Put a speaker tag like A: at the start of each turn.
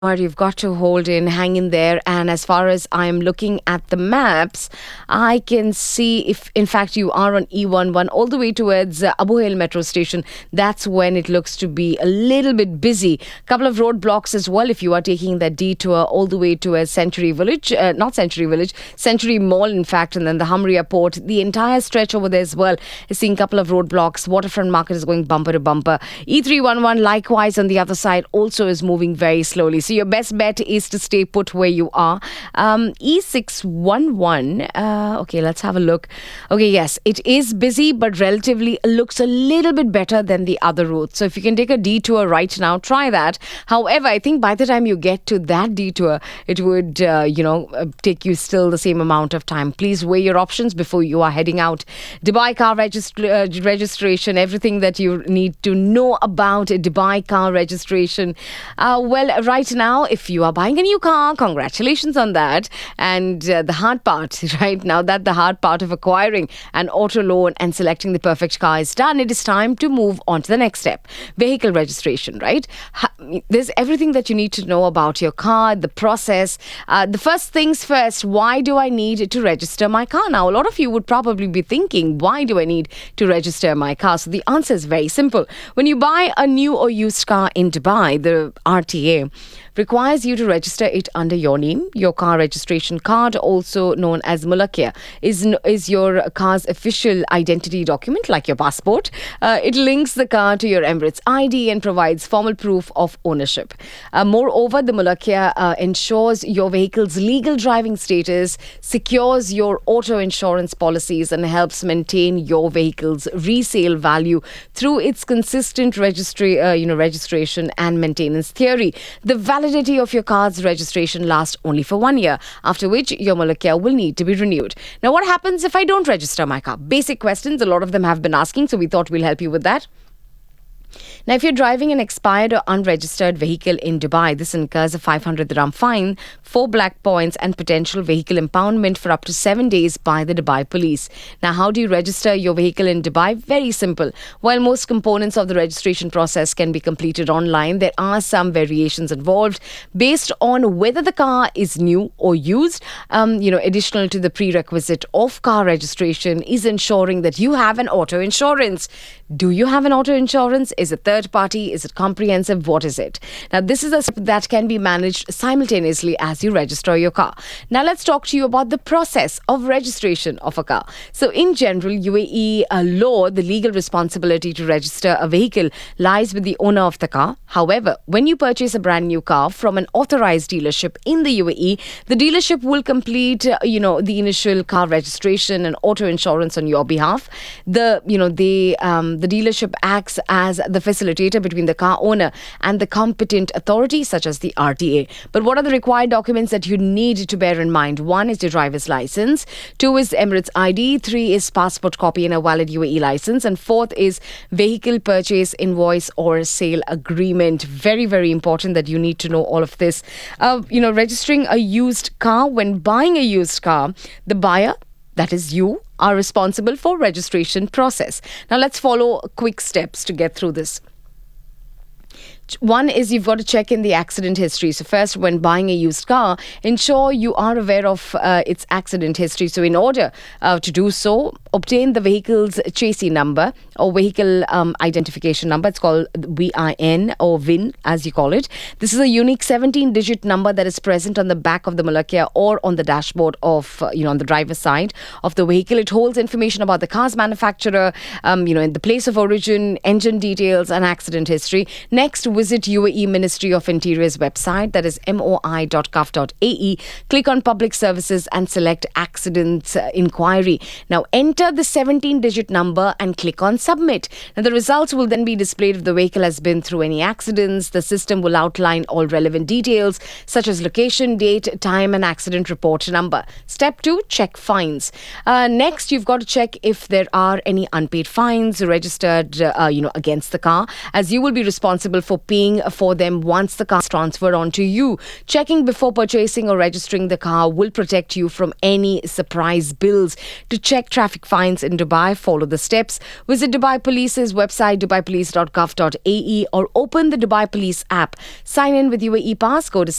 A: You've got to hold in, hang in there. And as far as I'm looking at the maps, I can see if, in fact, you are on E11 all the way towards Abu Hail metro station. That's when it looks to be a little bit busy. Couple of roadblocks as well if you are taking that detour all the way to Century Village, not Century Village, Century Mall, in fact, and then the Hamria Port. The entire stretch over there as well is seeing a couple of roadblocks. Waterfront Market is going bumper to bumper. E311, likewise, on the other side, also is moving very slowly. So your best bet is to stay put where you are. E611, okay, let's have a look. Okay, yes, it is busy, but relatively looks a little bit better than the other routes. So if you can take a detour right now, try that. However, I think by the time you get to that detour, it would, take you still the same amount of time. Please weigh your options before you are heading out. Dubai car registration, everything that you need to know about Dubai car registration. Well, right now, if you are buying a new car, congratulations on that. And the hard part, right now that the hard part of acquiring an auto loan and selecting the perfect car is done, it is time to move on to the next step. Vehicle registration, right? There's everything that you need to know about your car, the process. The first things first, why do I need to register my car? Now, a lot of you would probably be thinking, why do I need to register my car? So the answer is very simple. When you buy a new or used car in Dubai, the RTA requires you to register it under your name. Your car registration card, also known as Mulakya, is your car's official identity document, like your passport. It links the car to your Emirates ID and provides formal proof of ownership. Moreover, the Mulakya ensures your vehicle's legal driving status, secures your auto insurance policies, and helps maintain your vehicle's resale value through its consistent registration and maintenance theory. The validity of your car's registration lasts only for 1 year, after which your Mulakya will need to be renewed. Now, what happens if I don't register my car? Basic questions, a lot of them have been asking, so we thought we'll help you with that. Now, if you're driving an expired or unregistered vehicle in Dubai, this incurs a 500 dirham fine, 4 black points, and potential vehicle impoundment for up to 7 days by the Dubai police. Now, how do you register your vehicle in Dubai? Very simple. While most components of the registration process can be completed online, there are some variations involved based on whether the car is new or used. Additional to the prerequisite of car registration is ensuring that you have an auto insurance. Do you have an auto insurance? Is it third party? Is it comprehensive? What is it? Now, this is a step that can be managed simultaneously as you register your car. Now, let's talk to you about the process of registration of a car. So, in general, UAE law, the legal responsibility to register a vehicle lies with the owner of the car. However, when you purchase a brand new car from an authorized dealership in the UAE, the dealership will complete, the initial car registration and auto insurance on your behalf. The dealership acts as the facilitator between the car owner and the competent authority, such as the RTA. But what are the required documents that you need to bear in mind? 1 is your driver's license, 2 is Emirates ID, 3 is passport copy and a valid UAE license, and 4th is vehicle purchase invoice or sale agreement. Very, very important that you need to know all of this. Registering a used car. When buying a used car, the buyer, that is you, are responsible for registration process. Now, let's follow quick steps to get through this. 1 is you've got to check in the accident history. So first, when buying a used car, ensure you are aware of its accident history. So in order to do so, obtain the vehicle's chassis number or vehicle identification number. It's called VIN or VIN, as you call it. This is a unique 17-digit number that is present on the back of the Mulakya or on the dashboard of, on the driver's side of the vehicle. It holds information about the car's manufacturer, in the place of origin, engine details, and accident history. Next, visit UAE Ministry of Interior's website, that is moi.gov.ae. Click on Public Services and select Accidents Inquiry. Now, enter the 17-digit number and click on Submit. Now, the results will then be displayed if the vehicle has been through any accidents. The system will outline all relevant details, such as location, date, time, and accident report number. Step 2, check fines. Next, you've got to check if there are any unpaid fines registered, against the car, as you will be responsible for paying for them once the car is transferred onto you. Checking before purchasing or registering the car will protect you from any surprise bills. To check traffic fines in Dubai, follow the steps. Visit Dubai Police's website, dubaipolice.gov.ae, or open the Dubai Police app. Sign in with your e-pass. Go to